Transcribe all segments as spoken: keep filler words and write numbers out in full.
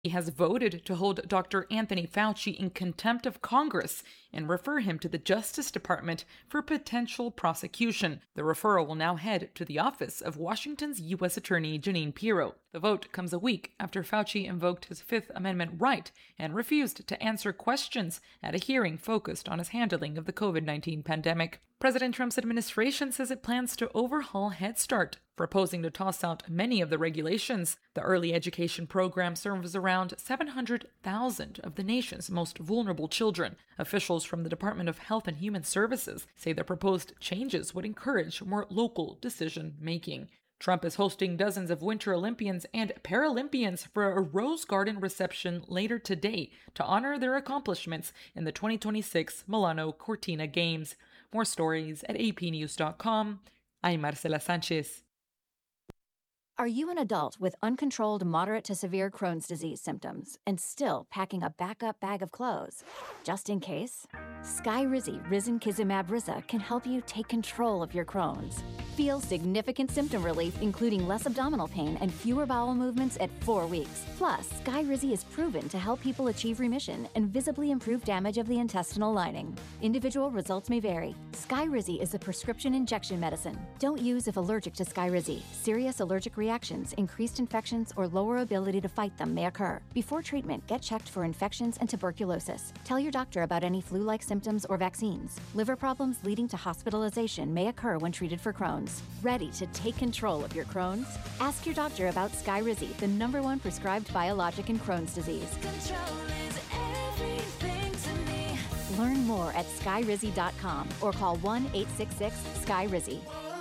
He has voted to hold Doctor Anthony Fauci in contempt of Congress and refer him to the Justice Department for potential prosecution. The referral will now head to the office of Washington's U S Attorney Jeanine Pirro. The vote comes a week after Fauci invoked his Fifth Amendment right and refused to answer questions at a hearing focused on his handling of the covid nineteen pandemic. President Trump's administration says it plans to overhaul Head Start, proposing to toss out many of the regulations. The early education program serves around seven hundred thousand of the nation's most vulnerable children. Officials from the Department of Health and Human Services say the proposed changes would encourage more local decision-making. Trump is hosting dozens of Winter Olympians and Paralympians for a Rose Garden reception later today to honor their accomplishments in the twenty twenty-six Milano Cortina Games. More stories at a p news dot com. I'm Marcela Sanchez. Are you an adult with uncontrolled moderate to severe Crohn's disease symptoms and still packing a backup bag of clothes? Just in case? Skyrizi Risankizumab Riza can help you take control of your Crohn's. Feel significant symptom relief, including less abdominal pain and fewer bowel movements at four weeks. Plus, Skyrizi is proven to help people achieve remission and visibly improve damage of the intestinal lining. Individual results may vary. Skyrizi is a prescription injection medicine. Don't use if allergic to Skyrizi. Serious allergic reactions, increased infections, or lower ability to fight them may occur. Before treatment, get checked for infections and tuberculosis. Tell your doctor about any flu-like symptoms or vaccines. Liver problems leading to hospitalization may occur when treated for Crohn's. Ready to take control of your Crohn's? Ask your doctor about Skyrizi, the number one prescribed biologic in Crohn's disease. Control is everything to me. Learn more at skyrizi dot com or call one eight six six sky rizi.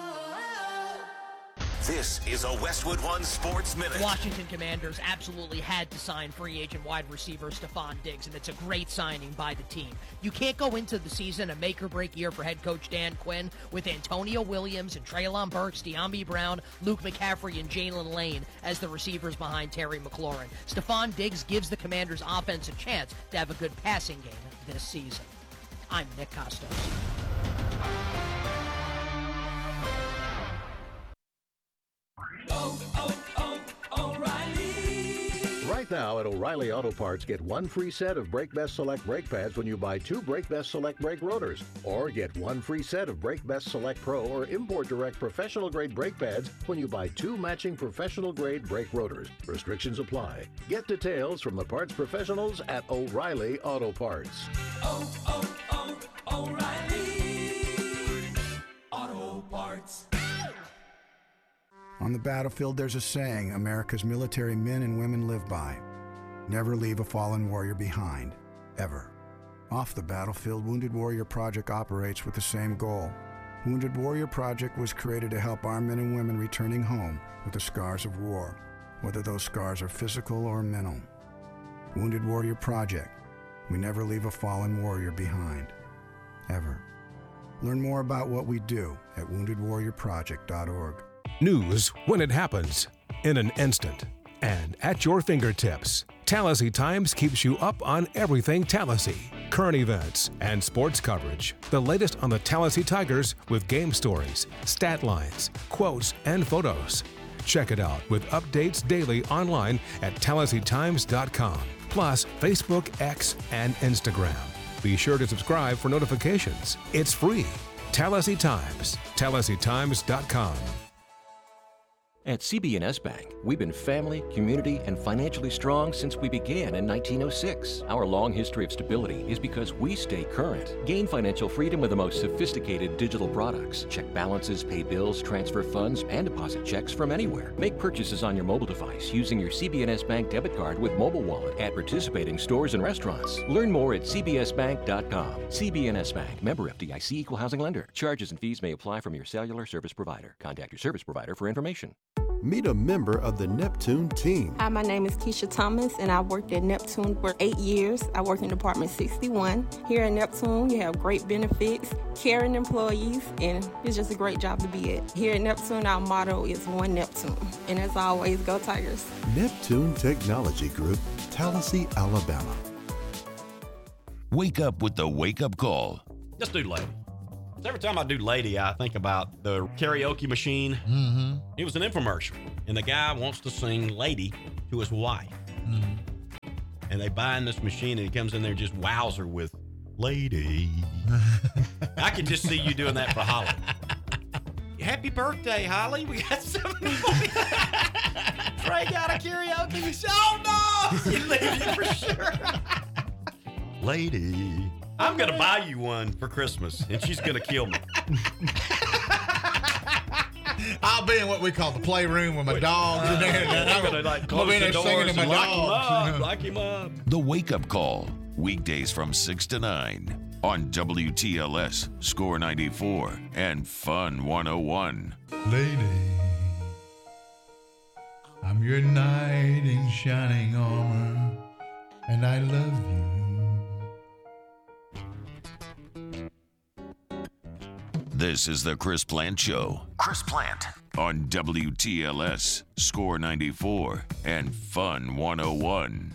This is a Westwood One Sports Minute. Washington Commanders absolutely had to sign free agent wide receiver Stephon Diggs, and it's a great signing by the team. You can't go into the season a make-or-break year for head coach Dan Quinn with Antonio Williams and Treylon Burks, De'Ami Brown, Luke McCaffrey, and Jalen Lane as the receivers behind Terry McLaurin. Stephon Diggs gives the Commanders' offense a chance to have a good passing game this season. I'm Nick Costos. Right now at O'Reilly Auto Parts, get one free set of Brake Best Select brake pads when you buy two Brake Best Select brake rotors. Or get one free set of Brake Best Select Pro or Import Direct professional grade brake pads when you buy two matching professional grade brake rotors. Restrictions apply. Get details from the parts professionals at O'Reilly Auto Parts. Oh, oh, oh, O'Reilly Auto Parts. On the battlefield, there's a saying America's military men and women live by. Never leave a fallen warrior behind, ever. Off the battlefield, Wounded Warrior Project operates with the same goal. Wounded Warrior Project was created to help our men and women returning home with the scars of war, whether those scars are physical or mental. Wounded Warrior Project. We never leave a fallen warrior behind, ever. Learn more about what we do at wounded warrior project dot org. News when it happens, in an instant, and at your fingertips. Tallahassee Times keeps you up on everything Tallahassee. Current events and sports coverage. The latest on the Tallahassee Tigers with game stories, stat lines, quotes, and photos. Check it out with updates daily online at tallahassee times dot com. Plus Facebook, X, and Instagram. Be sure to subscribe for notifications. It's free. Tallahassee Times. tallahassee times dot com. At C B N S Bank, we've been family, community, and financially strong since we began in nineteen oh six. Our long history of stability is because we stay current. Gain financial freedom with the most sophisticated digital products. Check balances, pay bills, transfer funds, and deposit checks from anywhere. Make purchases on your mobile device using your C B N S Bank debit card with mobile wallet at participating stores and restaurants. Learn more at c b s bank dot com. C B N S Bank, member F D I C, equal housing lender. Charges and fees may apply from your cellular service provider. Contact your service provider for information. Meet a member of the Neptune team. Hi, my name is Keisha Thomas, and I worked at Neptune for eight years. I worked in Department sixty-one. Here at Neptune, you have great benefits, caring employees, and it's just a great job to be at. Here at Neptune, our motto is One Neptune, and as always, go Tigers. Neptune Technology Group, Tallahassee, Alabama. Wake up with the wake-up call. Let's do lady. Every time I do lady, I think about the karaoke machine. Mm-hmm. It was an infomercial, and the guy wants to sing lady to his wife. Mm-hmm. and they buy in this machine, and he comes in there and just wows her with, lady. I could just see you doing that for Holly. Happy birthday, Holly. We got something for you. Trey got a karaoke. We said, oh, no. She leaves you for sure. Lady. I'm going to buy you one for Christmas, and she's going to kill me. I'll be in what we call the playroom with my dogs in there. And I'm going to like close the doors and lock him up. Lock him up. The Wake Up Call, weekdays from six to nine on W T L S, Score ninety-four, and Fun one oh one. Lady, I'm your knight in shining armor, and I love you. This is the Chris Plant Show. Chris Plant. On W T L S, Score ninety-four, and Fun one oh one.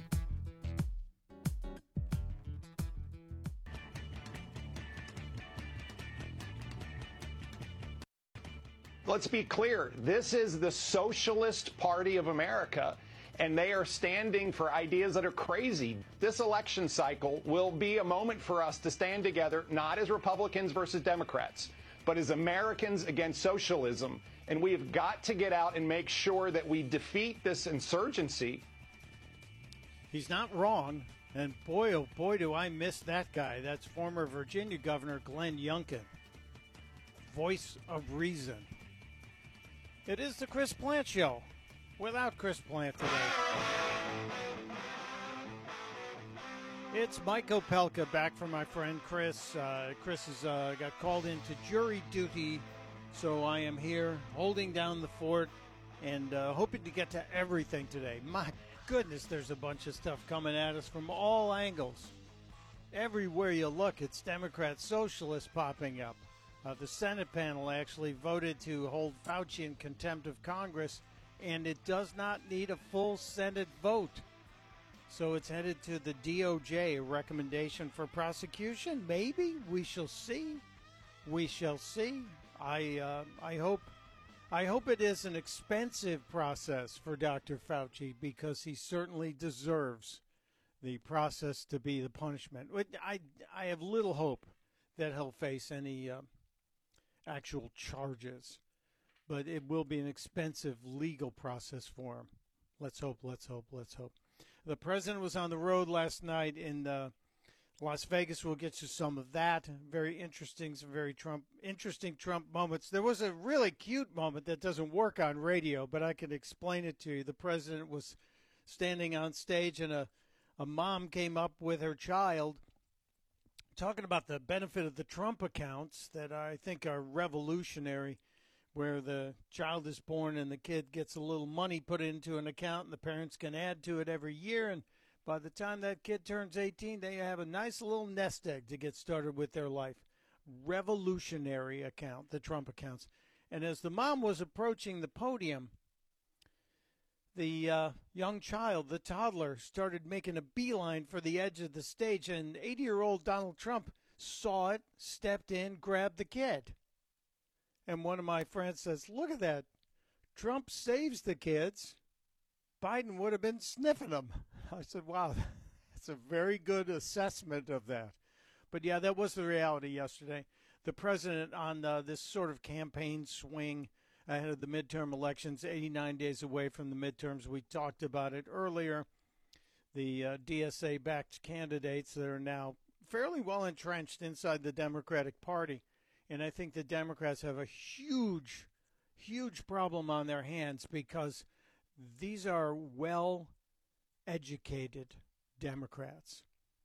Let's be clear. This is the Socialist Party of America, and they are standing for ideas that are crazy. This election cycle will be a moment for us to stand together, not as Republicans versus Democrats, but as Americans against socialism. And we have got to get out and make sure that we defeat this insurgency. He's not wrong. And boy, oh boy, do I miss that guy. That's former Virginia Governor Glenn Youngkin. Voice of reason. It is the Chris Plant Show without Chris Plant today. It's Mike Opelka back from my friend Chris. Uh, Chris has uh, got called into jury duty, so I am here holding down the fort and uh, hoping to get to everything today. My goodness, there's a bunch of stuff coming at us from all angles. Everywhere you look, it's Democrats, socialists popping up. Uh, the Senate panel actually voted to hold Fauci in contempt of Congress, and it does not need a full Senate vote. So it's headed to the D O J, a recommendation for prosecution. Maybe. We shall see. We shall see. I uh, I hope I hope it is an expensive process for Doctor Fauci, because he certainly deserves the process to be the punishment. I, I have little hope that he'll face any uh, actual charges, but it will be an expensive legal process for him. Let's hope, let's hope, let's hope. The president was on the road last night in uh, Las Vegas. We'll get to some of that. Very interesting, some very Trump, interesting Trump moments. There was a really cute moment that doesn't work on radio, but I can explain it to you. The president was standing on stage, and a, a mom came up with her child talking about the benefit of the Trump accounts that I think are revolutionary, where the child is born and the kid gets a little money put into an account and the parents can add to it every year. And by the time that kid turns eighteen, they have a nice little nest egg to get started with their life. Revolutionary account, the Trump accounts. And as the mom was approaching the podium, the uh, young child, the toddler, started making a beeline for the edge of the stage, and eighty-year-old Donald Trump saw it, stepped in, grabbed the kid. And one of my friends says, look at that. Trump saves the kids. Biden would have been sniffing them. I said, wow, that's a very good assessment of that. But, yeah, that was the reality yesterday. The president on uh, this sort of campaign swing ahead of the midterm elections, eighty-nine days away from the midterms. We talked about it earlier. The uh, D S A-backed candidates that are now fairly well entrenched inside the Democratic Party. And I think the Democrats have a huge, huge problem on their hands, because these are well-educated Democrats.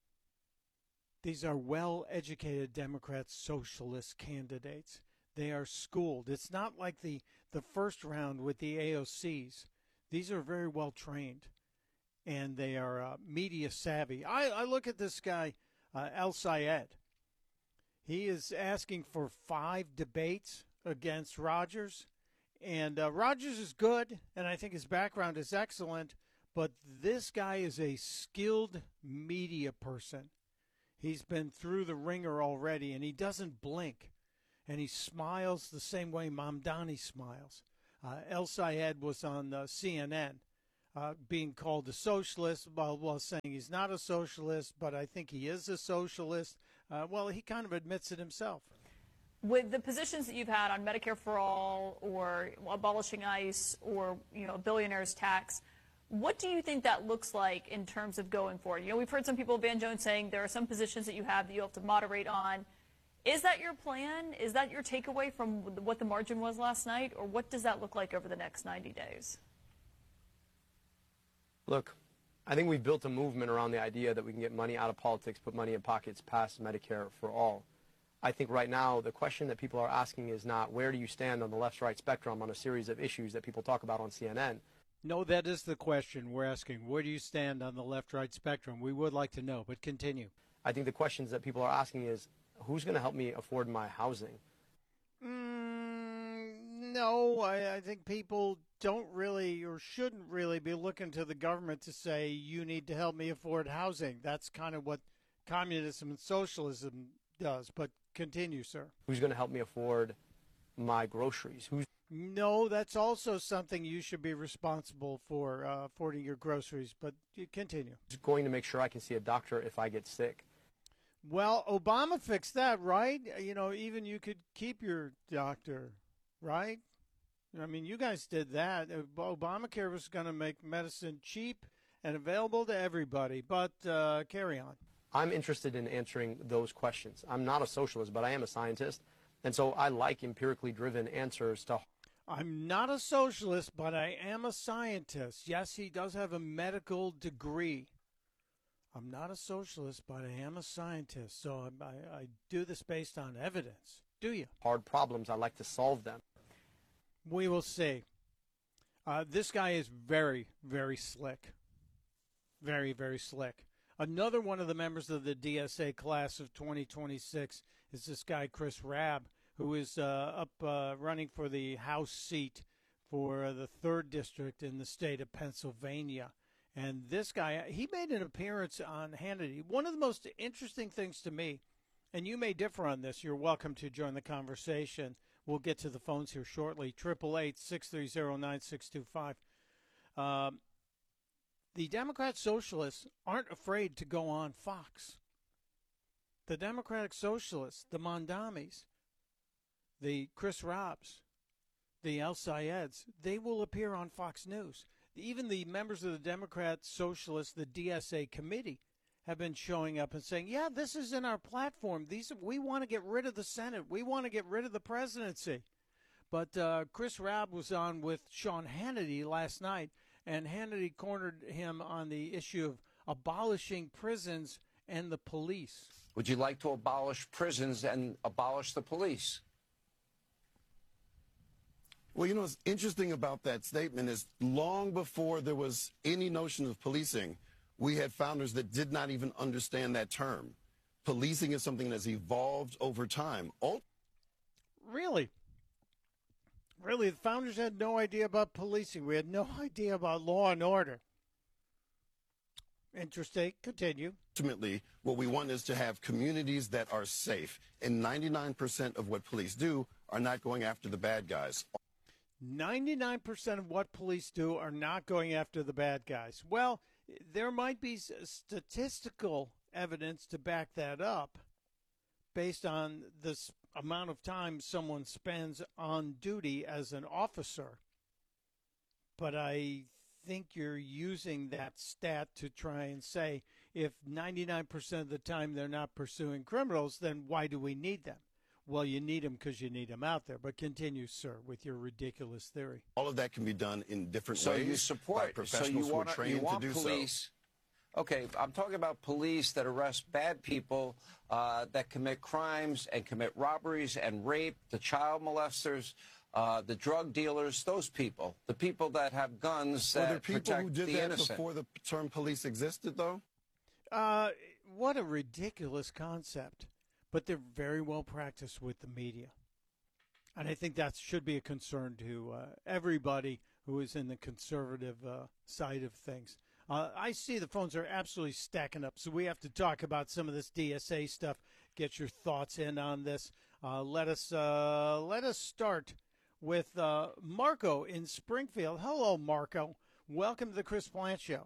These are well-educated Democrats, socialist candidates. They are schooled. It's not like the, the first round with the A O Cs. These are very well trained, and they are uh, media savvy. I, I look at this guy, uh, El-Sayed. He is asking for five debates against Rogers, and uh, Rogers is good, and I think his background is excellent, but this guy is a skilled media person. He's been through the ringer already, and he doesn't blink. And he smiles the same way Mamdani smiles. Uh, El-Sayed was on uh, C N N uh, being called a socialist while, while saying he's not a socialist, but I think he is a socialist. Uh, well, he kind of admits it himself. With the positions that you've had on Medicare for All or abolishing ICE or, you know, billionaire's tax, what do you think that looks like in terms of going forward? You know, we've heard some people, Van Jones, saying there are some positions that you have that you have to moderate on. Is that your plan? Is that your takeaway from what the margin was last night? Or what does that look like over the next ninety days? Look, I think we've built a movement around the idea that we can get money out of politics, put money in pockets past Medicare for All. I think right now the question that people are asking is not where do you stand on the left-right spectrum on a series of issues that people talk about on C N N. No, that is the question we're asking. Where do you stand on the left-right spectrum? We would like to know, but continue. I think the questions that people are asking is who's going to help me afford my housing? Mm, no, I, I think people don't really or shouldn't really be looking to the government to say you need to help me afford housing. That's kind of what communism and socialism does, but continue, sir. Who's going to help me afford my groceries? Who's No, that's also something you should be responsible for, uh, affording your groceries, but you continue. going to make sure I can see a doctor if I get sick? Well, Obama fixed that, right? You know, even you could keep your doctor, right? I mean, you guys did that. Obamacare was going to make medicine cheap and available to everybody, but uh, carry on. I'm interested in answering those questions. I'm not a socialist, but I am a scientist, and so I like empirically driven answers to. I'm not a socialist, but I am a scientist. Yes, he does have a medical degree. I'm not a socialist, but I am a scientist, so I, I, I do this based on evidence. Do you? Hard problems, I like to solve them. We will see. Uh, this guy is very, very slick. Very, very slick. Another one of the members of the D S A class of twenty twenty-six is this guy, Chris Rabb, who is uh, up uh, running for the House seat for uh, the third district in the state of Pennsylvania. And this guy, he made an appearance on Hannity. One of the most interesting things to me, and you may differ on this, you're welcome to join the conversation. We'll get to the phones here shortly. eight eight eight, six three zero, nine six two five. Um, the Democrat Socialists aren't afraid to go on Fox. The Democratic Socialists, the Mondamis, the Chris Rabbs, the El Sayeds, they will appear on Fox News. Even the members of the Democrat Socialists, the D S A committee, have been showing up and saying, yeah, this is in our platform. These we want to get rid of the Senate. We want to get rid of the presidency. But uh, Chris Rabb was on with Sean Hannity last night, and Hannity cornered him on the issue of abolishing prisons and the police. Would you like to abolish prisons and abolish the police? Well, you know, what's interesting about that statement is long before there was any notion of policing, we had founders that did not even understand that term. Policing is something that's evolved over time. All- really? Really, the founders had no idea about policing. We had no idea about law and order. Interesting. Continue. Ultimately, what we want is to have communities that are safe. And ninety-nine percent of what police do are not going after the bad guys. ninety-nine percent of what police do are not going after the bad guys. Well, there might be statistical evidence to back that up based on the amount of time someone spends on duty as an officer. But I think you're using that stat to try and say if ninety-nine percent of the time they're not pursuing criminals, then why do we need them? Well, you need them because you need them out there. But continue, sir, with your ridiculous theory. All of that can be done in different so ways. You support, by professionals so you who want, are trained you want to do police, so. Okay, I'm talking about police that arrest bad people, uh, that commit crimes and commit robberies and rape, the child molesters, uh, the drug dealers, those people, the people that have guns Were that there people protect who did the that innocent. before the term police existed, though? Uh, what a ridiculous concept. But they're very well practiced with the media. And I think that should be a concern to uh, everybody who is in the conservative uh, side of things. Uh, I see the phones are absolutely stacking up, so we have to talk about some of this D S A stuff. Get your thoughts in on this. Uh, let us uh, let us start with uh, Marco in Springfield. Hello, Marco. welcome to the Chris Plante Show.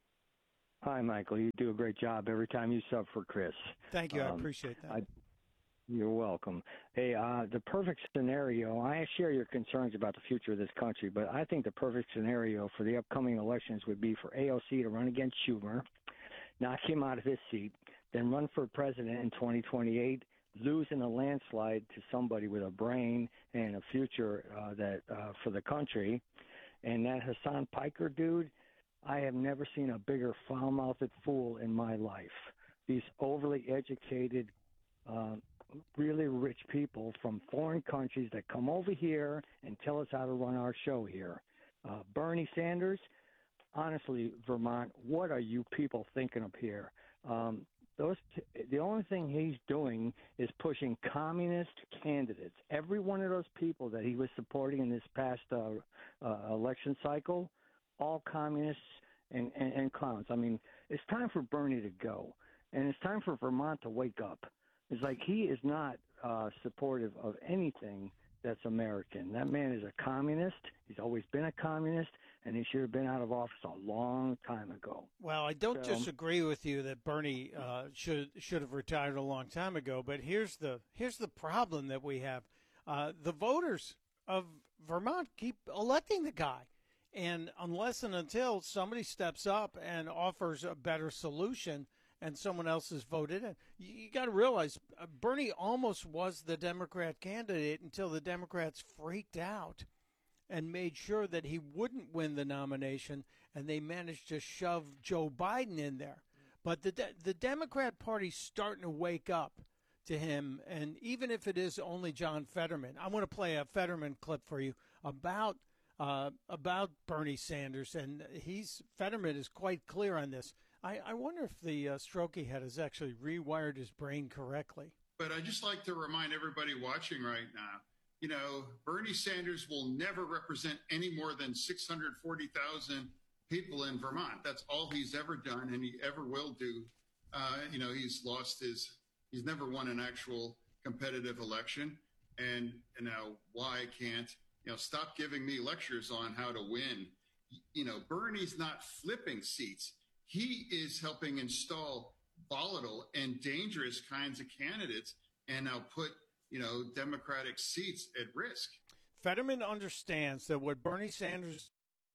Hi, Michael. You do a great job every time you sub for Chris. Thank you. I Um, appreciate that. I, you're welcome. Hey, uh, the perfect scenario, I share your concerns about the future of this country, but I think the perfect scenario for the upcoming elections would be for A O C to run against Schumer, knock him out of his seat, then run for president in twenty twenty-eight, lose in a landslide to somebody with a brain and a future uh, that uh, for the country. And that Hassan Piker dude, I have never seen a bigger foul-mouthed fool in my life. These overly educated, uh, really rich people from foreign countries that come over here and tell us how to run our show here. Uh, Bernie Sanders, honestly, Vermont, what are you people thinking up here? Um, those the only thing he's doing is pushing communist candidates. Every one of those people that he was supporting in this past uh, uh, election cycle, all communists and, and, and clowns. I mean, it's time for Bernie to go, and it's time for Vermont to wake up. It's like he is not uh, supportive of anything that's American. That man is a communist. He's always been a communist, and he should have been out of office a long time ago. Well, I don't So- disagree with you that Bernie uh, should should have retired a long time ago. But here's the here's the problem that we have: uh, the voters of Vermont keep electing the guy, and unless and until somebody steps up and offers a better solution, and someone else is voted in, you, you got to realize uh, Bernie almost was the Democrat candidate until the Democrats freaked out and made sure that he wouldn't win the nomination, and they managed to shove Joe Biden in there. But the de- the Democrat Party's starting to wake up to him, and even if it is only John Fetterman, I want to play a Fetterman clip for you about uh, about Bernie Sanders, and he's Fetterman is quite clear on this. I, I wonder if the uh, strokey head has actually rewired his brain correctly. But I'd just like to remind everybody watching right now, you know, Bernie Sanders will never represent any more than six hundred forty thousand people in Vermont. That's all he's ever done, and he ever will do. Uh, you know, he's lost his, he's never won an actual competitive election. And, and now why can't, you know, stop giving me lectures on how to win. You know, Bernie's not flipping seats. He is helping install volatile and dangerous kinds of candidates and now put, you know, Democratic seats at risk. Fetterman understands that what Bernie Sanders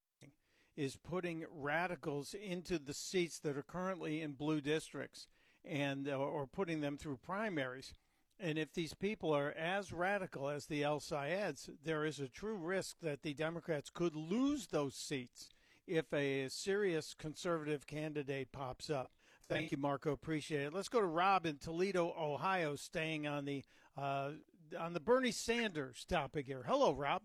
is putting radicals into the seats that are currently in blue districts and uh, or putting them through primaries. And if these people are as radical as the El Sayeds, there is a true risk that the Democrats could lose those seats if a serious conservative candidate pops up. Thank you, Marco. Appreciate it. Let's go to Rob in Toledo, Ohio, staying on the uh, on the Bernie Sanders topic here. Hello, Rob.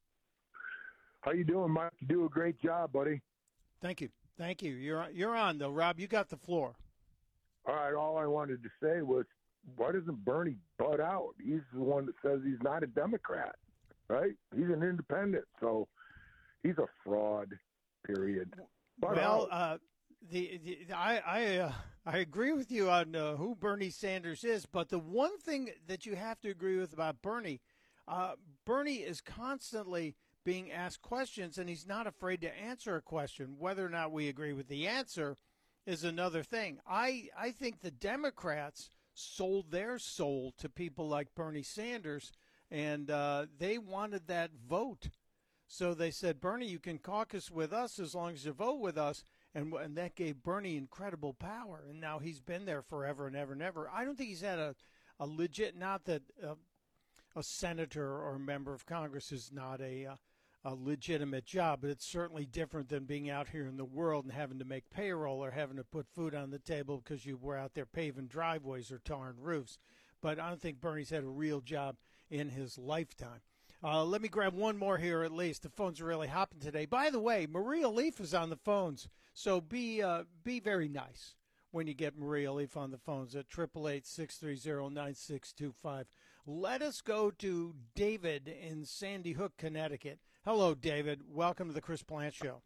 How you doing, Mike? You do a great job, buddy. Thank you. Thank you. You're you're on though, Rob. You got the floor. All right. All I wanted to say was, why doesn't Bernie butt out? He's the one that says he's not a Democrat, right? He's an independent, so he's a fraud. Period. Butt well, out. uh, the, the I I uh, I agree with you on uh, who Bernie Sanders is, but the one thing that you have to agree with about Bernie, uh, Bernie is constantly being asked questions, and he's not afraid to answer a question. Whether or not we agree with the answer is another thing. I I think the Democrats sold their soul to people like Bernie Sanders, and uh, they wanted that vote. So they said, Bernie, you can caucus with us as long as you vote with us. And, and that gave Bernie incredible power. And now he's been there forever and ever and ever. I don't think he's had a, a legit, not that uh, a senator or a member of Congress is not a, uh, a legitimate job, but it's certainly different than being out here in the world and having to make payroll or having to put food on the table because you were out there paving driveways or tarring roofs. But I don't think Bernie's had a real job in his lifetime. Uh, let me grab one more here at least. The phones are really hopping today. By the way, Maria Leaf is on the phones, so be uh, be very nice when you get Maria Leaf on the phones at eight eight eight, six three zero, nine six two five. Let us go to David in Sandy Hook, Connecticut. Hello, David. Welcome to the Chris Plante Show.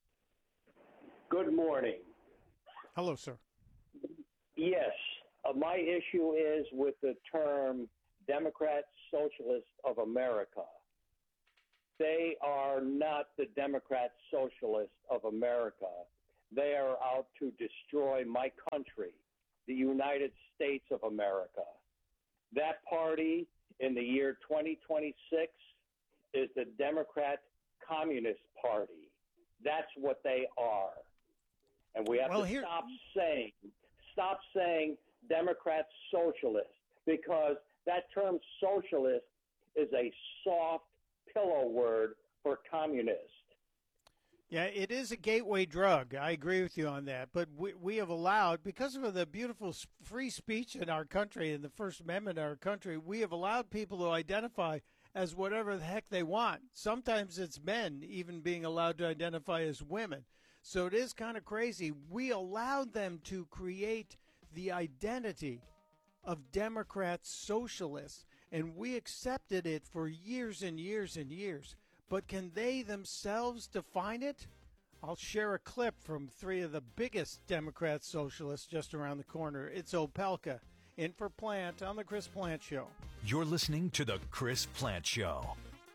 Good morning. Hello, sir. Yes, uh, my issue is with the term Democrat Socialist of America. They are not the Democrat Socialists of America. They are out to destroy my country, the United States of America. That party in the year twenty twenty-six is the Democrat Communist Party. That's what they are. And we have Well, to here- stop saying, stop saying Democrat Socialist, because that term socialist is a soft pillow word for communist. Yeah, it is a gateway drug. I agree with you on that. But we, we have allowed, because of the beautiful s- free speech in our country and the First Amendment in our country, we have allowed people to identify as whatever the heck they want. Sometimes it's men even being allowed to identify as women. So it is kind of crazy. We allowed them to create the identity of Democrat socialists, and we accepted it for years and years and years. But can they themselves define it? I'll share a clip from three of the biggest Democrat socialists just around the corner. It's Opelka, in for Plant on the Chris Plant Show. You're listening to the Chris Plant Show.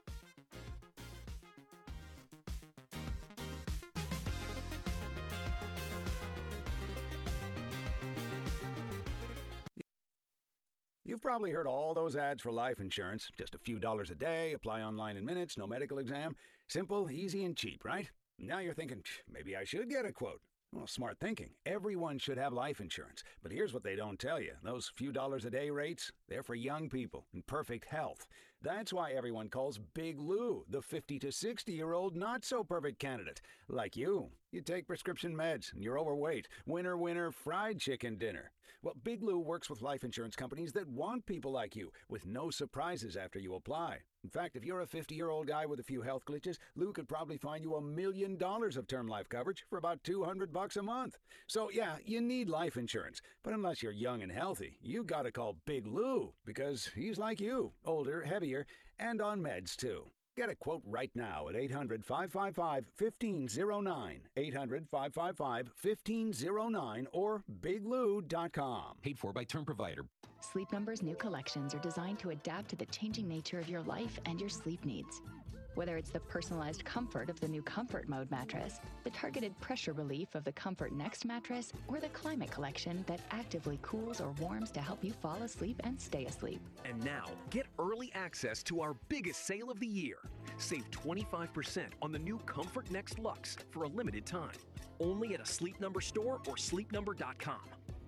You've probably heard all those ads for life insurance. Just a few dollars a day, apply online in minutes, no medical exam. Simple, easy, and cheap, right? Now you're thinking, maybe I should get a quote. Well, smart thinking. Everyone should have life insurance. But here's what they don't tell you. Those few dollars a day rates, they're for young people in perfect health. That's why everyone calls Big Lou the fifty to sixty-year-old not-so-perfect candidate. Like you. You take prescription meds, and you're overweight. Winner, winner, fried chicken dinner. Well, Big Lou works with life insurance companies that want people like you, with no surprises after you apply. In fact, if you're a fifty-year-old guy with a few health glitches, Lou could probably find you a million dollars of term life coverage for about two hundred bucks a month. So, yeah, you need life insurance. But unless you're young and healthy, you gotta call Big Lou, because he's like you, older, heavier, and on meds, too. Get a quote right now at eight hundred, five five five, one five zero nine, eight hundred, five five five, one five zero nine, or big lou dot com. Paid for by term provider. Sleep Number's new collections are designed to adapt to the changing nature of your life and your sleep needs. Whether it's the personalized comfort of the new Comfort Mode mattress, the targeted pressure relief of the Comfort Next mattress, or the Climate Collection that actively cools or warms to help you fall asleep and stay asleep. And now, get early access to our biggest sale of the year. Save twenty-five percent on the new Comfort Next Luxe for a limited time. Only at a Sleep Number store or sleep number dot com.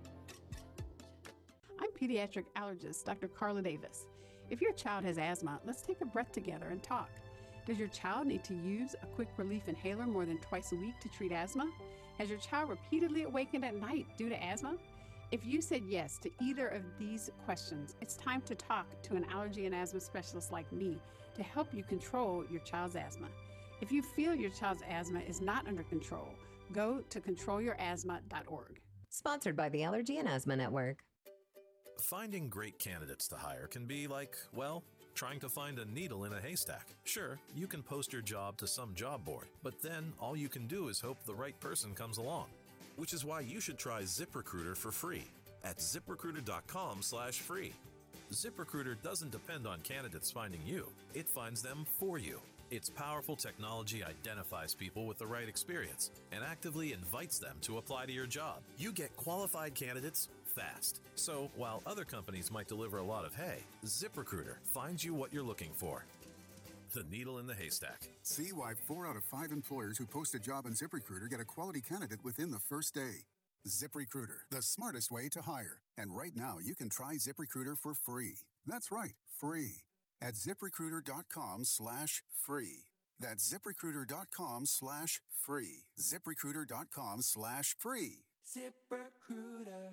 I'm pediatric allergist Doctor Carla Davis. If your child has asthma, let's take a breath together and talk. Does your child need to use a quick relief inhaler more than twice a week to treat asthma? Has your child repeatedly awakened at night due to asthma? If you said yes to either of these questions, it's time to talk to an allergy and asthma specialist like me to help you control your child's asthma. If you feel your child's asthma is not under control, go to control your asthma dot org. Sponsored by the Allergy and Asthma Network. Finding great candidates to hire can be like, well, trying to find a needle in a haystack. Sure, you can post your job to some job board, but then all you can do is hope the right person comes along. Which is why you should try ZipRecruiter for free at zip recruiter dot com slash free. ZipRecruiter doesn't depend on candidates finding you. It finds them for you. Its powerful technology identifies people with the right experience and actively invites them to apply to your job. You get qualified candidates fast. So while other companies might deliver a lot of hay, ZipRecruiter finds you what you're looking for. The needle in the haystack. See why four out of five employers who post a job on ZipRecruiter get a quality candidate within the first day. ZipRecruiter, the smartest way to hire. And right now, you can try ZipRecruiter for free. That's right, free. At zip recruiter dot com slash free. That's zip recruiter dot com slash free. zip recruiter dot com slash free. ZipRecruiter.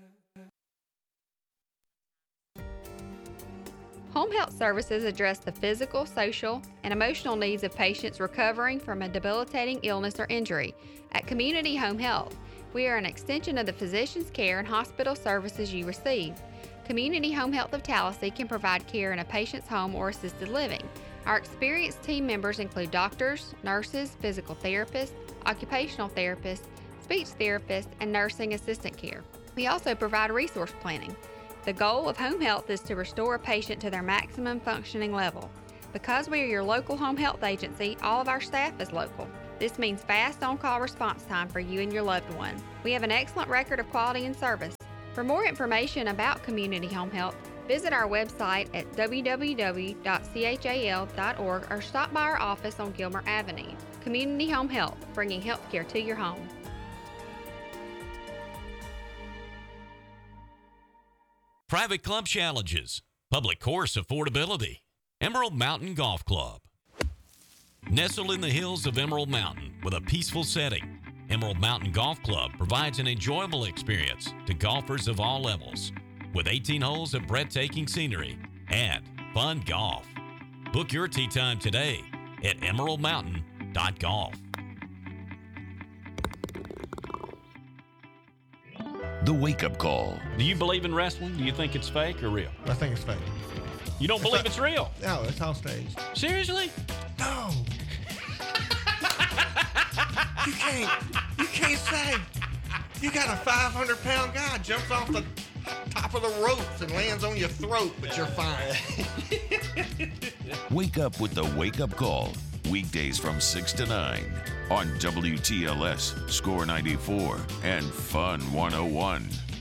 Home Health Services address the physical, social, and emotional needs of patients recovering from a debilitating illness or injury. At Community Home Health, we are an extension of the physician's care and hospital services you receive. Community Home Health of Tallahassee can provide care in a patient's home or assisted living. Our experienced team members include doctors, nurses, physical therapists, occupational therapists, speech therapists, and nursing assistant care. We also provide resource planning. The goal of home health is to restore a patient to their maximum functioning level. Because we are your local home health agency, all of our staff is local. This means fast on-call response time for you and your loved one. We have an excellent record of quality and service. For more information about Community Home Health, visit our website at w w w dot c h a l dot org or stop by our office on Gilmer Avenue. Community Home Health, bringing healthcare to your home. Private club challenges, public course affordability, Emerald Mountain Golf Club. Nestled in the hills of Emerald Mountain with a peaceful setting, Emerald Mountain Golf Club provides an enjoyable experience to golfers of all levels, with eighteen holes of breathtaking scenery and fun golf. Book your tee time today at emerald mountain dot golf. The wake-up call. Do you believe in wrestling? Do you think it's fake or real? I think it's fake. You don't it's believe not, it's real? No, it's all staged. Seriously? No. You can't. You can't say. You got a five hundred pound guy jumps off the top of the ropes and lands on your throat, but you're fine. Wake up with the wake-up call. Weekdays from six to nine on W T L S, Score ninety-four, and Fun one oh one.